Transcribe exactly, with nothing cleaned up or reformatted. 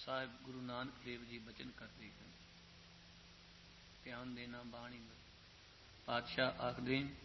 साहिब गुरु नानक देव जी बचन करते हैं, ध्यान देना बाणी में। पातशाह आखदे